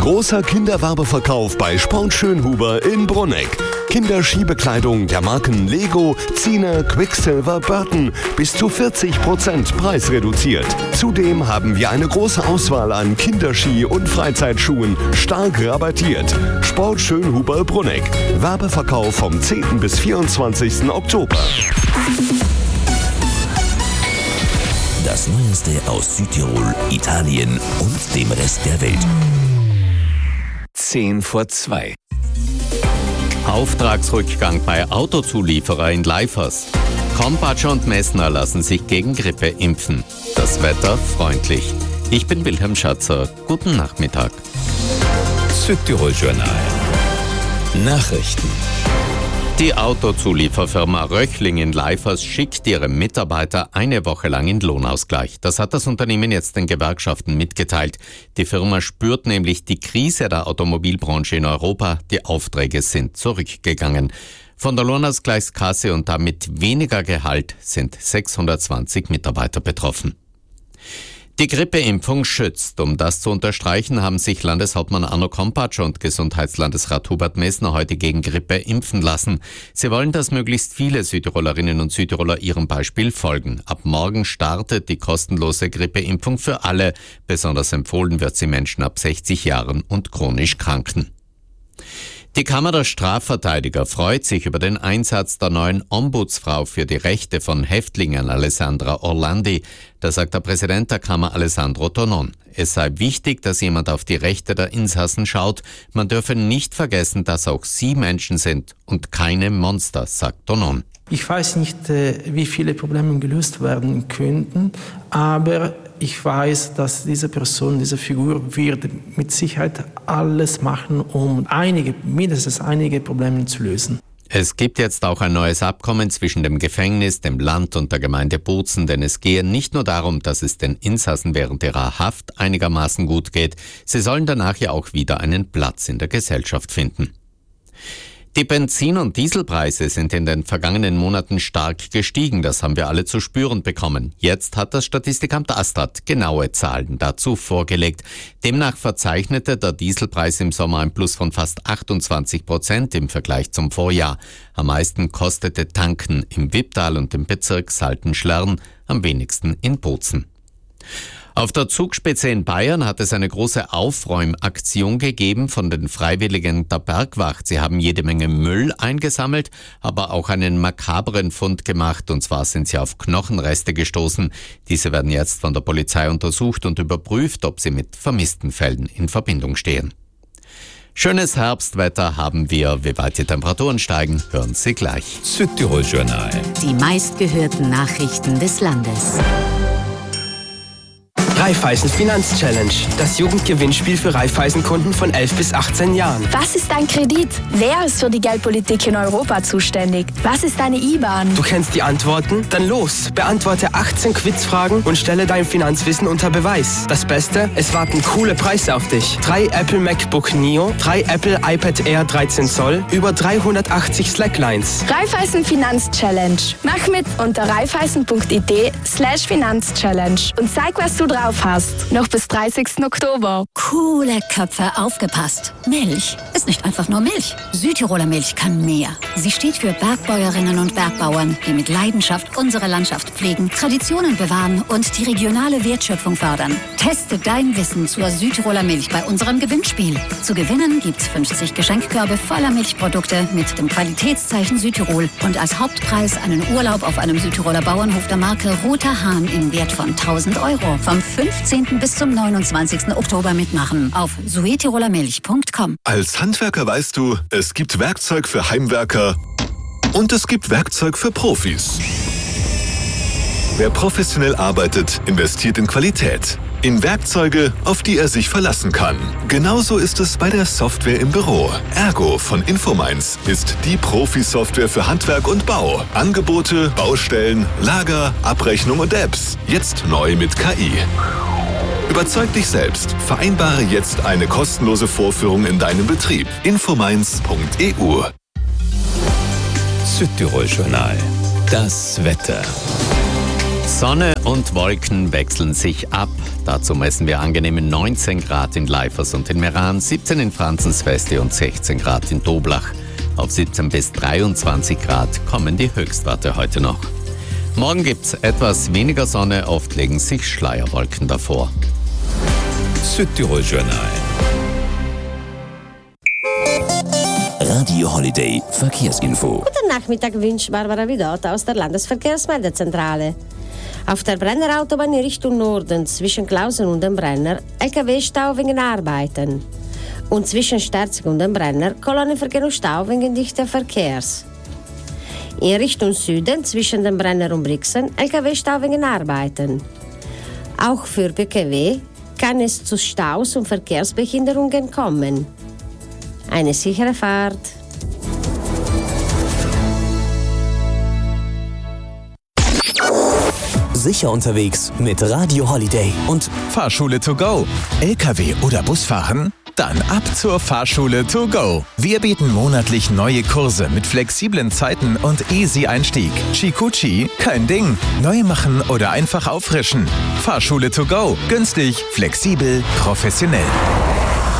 Großer Kinderwerbeverkauf bei Sport Schönhuber in Brunegg. Kinderskibekleidung der Marken Lego, Zine, Quicksilver, Burton bis zu 40% preisreduziert. Zudem haben wir eine große Auswahl an Kinderski- und Freizeitschuhen stark rabattiert. Sport Schönhuber Brunegg. Werbeverkauf vom 10. bis 24. Oktober. Das Neueste aus Südtirol, Italien und dem Rest der Welt. 1:10. Auftragsrückgang bei Autozulieferer in Leifers. Kompatscher und Messner lassen sich gegen Grippe impfen. Das Wetter freundlich. Ich bin Wilhelm Schatzer. Guten Nachmittag. Südtirol Journal. Nachrichten. Die Autozulieferfirma Röchling in Leifers schickt ihre Mitarbeiter eine Woche lang in Lohnausgleich. Das hat das Unternehmen jetzt den Gewerkschaften mitgeteilt. Die Firma spürt nämlich die Krise der Automobilbranche in Europa. Die Aufträge sind zurückgegangen. Von der Lohnausgleichskasse und damit weniger Gehalt sind 620 Mitarbeiter betroffen. Die Grippeimpfung schützt. Um das zu unterstreichen, haben sich Landeshauptmann Arno Kompatscher und Gesundheitslandesrat Hubert Messner heute gegen Grippe impfen lassen. Sie wollen, dass möglichst viele Südtirolerinnen und Südtiroler ihrem Beispiel folgen. Ab morgen startet die kostenlose Grippeimpfung für alle. Besonders empfohlen wird sie Menschen ab 60 Jahren und chronisch Kranken. Die Kammer der Strafverteidiger freut sich über den Einsatz der neuen Ombudsfrau für die Rechte von Häftlingen, Alessandra Orlandi. Das sagt der Präsident der Kammer, Alessandro Tonon. Es sei wichtig, dass jemand auf die Rechte der Insassen schaut. Man dürfe nicht vergessen, dass auch sie Menschen sind und keine Monster, sagt Tonon. Ich weiß nicht, wie viele Probleme gelöst werden könnten, aber ich weiß, dass diese Person, diese Figur wird mit Sicherheit alles machen, um mindestens einige Probleme zu lösen. Es gibt jetzt auch ein neues Abkommen zwischen dem Gefängnis, dem Land und der Gemeinde Bozen, denn es gehe nicht nur darum, dass es den Insassen während ihrer Haft einigermaßen gut geht, sie sollen danach ja auch wieder einen Platz in der Gesellschaft finden. Die Benzin- und Dieselpreise sind in den vergangenen Monaten stark gestiegen. Das haben wir alle zu spüren bekommen. Jetzt hat das Statistikamt Astrat genaue Zahlen dazu vorgelegt. Demnach verzeichnete der Dieselpreis im Sommer ein Plus von fast 28% im Vergleich zum Vorjahr. Am meisten kostete Tanken im Wipptal und im Bezirk Salten-Schlern, am wenigsten in Bozen. Auf der Zugspitze in Bayern hat es eine große Aufräumaktion gegeben von den Freiwilligen der Bergwacht. Sie haben jede Menge Müll eingesammelt, aber auch einen makabren Fund gemacht. Und zwar sind sie auf Knochenreste gestoßen. Diese werden jetzt von der Polizei untersucht und überprüft, ob sie mit vermissten Fällen in Verbindung stehen. Schönes Herbstwetter haben wir. Wie weit die Temperaturen steigen, hören Sie gleich. Südtirol Journal. Die meistgehörten Nachrichten des Landes. Raiffeisen Finanzchallenge, das Jugendgewinnspiel für Raiffeisen-Kunden von 11 bis 18 Jahren. Was ist ein Kredit? Wer ist für die Geldpolitik in Europa zuständig? Was ist eine IBAN? Du kennst die Antworten? Dann los! Beantworte 18 Quizfragen und stelle dein Finanzwissen unter Beweis. Das Beste, es warten coole Preise auf dich. 3 Apple MacBook Neo, 3 Apple iPad Air 13 Zoll, über 380 Slacklines. Raiffeisen Finanzchallenge. Mach mit unter raiffeisen.it/Finanzchallenge und zeig, was du drauf hast. Noch bis 30. Oktober. Coole Köpfe, aufgepasst. Milch ist nicht einfach nur Milch. Südtiroler Milch kann mehr. Sie steht für Bergbäuerinnen und Bergbauern, die mit Leidenschaft unsere Landschaft pflegen, Traditionen bewahren und die regionale Wertschöpfung fördern. Teste dein Wissen zur Südtiroler Milch bei unserem Gewinnspiel. Zu gewinnen gibt's 50 Geschenkkörbe voller Milchprodukte mit dem Qualitätszeichen Südtirol und als Hauptpreis einen Urlaub auf einem Südtiroler Bauernhof der Marke Roter Hahn im Wert von 1.000 €. Vom 15. bis zum 29. Oktober mitmachen auf suetirolermilch.com. Als Handwerker weißt du, es gibt Werkzeug für Heimwerker und es gibt Werkzeug für Profis. Wer professionell arbeitet, investiert in Qualität. In Werkzeuge, auf die er sich verlassen kann. Genauso ist es bei der Software im Büro. Ergo von Infomines ist die Profi-Software für Handwerk und Bau. Angebote, Baustellen, Lager, Abrechnung und Apps. Jetzt neu mit KI. Überzeug dich selbst. Vereinbare jetzt eine kostenlose Vorführung in deinem Betrieb. infomines.eu. Südtirol Journal. Das Wetter. Sonne und Wolken wechseln sich ab. Dazu messen wir angenehme 19 Grad in Leifers und in Meran, 17 in Franzensfeste und 16 Grad in Doblach. Auf 17 bis 23 Grad kommen die Höchstwerte heute noch. Morgen gibt's etwas weniger Sonne, oft legen sich Schleierwolken davor. Südtirol Journal. Radio Holiday Verkehrsinfo. Guten Nachmittag wünscht Barbara Vidot aus der Landesverkehrsmeldezentrale. Auf der Brenner Autobahn in Richtung Norden zwischen Klausen und dem Brenner LKW-Stau wegen Arbeiten. Und zwischen Sterzig und dem Brenner Kolonnenverkehr und Stau wegen dichten Verkehrs. In Richtung Süden zwischen dem Brenner und Brixen LKW-Stau wegen Arbeiten. Auch für BKW kann es zu Staus und Verkehrsbehinderungen kommen. Eine sichere Fahrt. Sicher unterwegs mit Radio Holiday und Fahrschule to go. LKW oder Busfahren? Dann ab zur Fahrschule to go. Wir bieten monatlich neue Kurse mit flexiblen Zeiten und easy Einstieg. Chikuchi, kein Ding. Neu machen oder einfach auffrischen. Fahrschule to go. Günstig, flexibel, professionell.